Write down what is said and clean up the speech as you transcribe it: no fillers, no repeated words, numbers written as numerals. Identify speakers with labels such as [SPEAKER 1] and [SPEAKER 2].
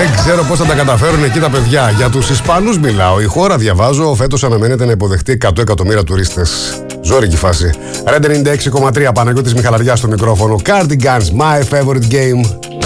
[SPEAKER 1] Δεν ξέρω πώς θα τα καταφέρουν εκεί τα παιδιά. Για τους Ισπανούς μιλάω. Η χώρα, διαβάζω, φέτος αναμένεται να υποδεχτεί 100 εκατομμύρια τουρίστες. Ζώρικη φάση. Red 96,3, Παναγιώτης Μιχαλαριάς στο μικρόφωνο. Cardigans, my favorite game.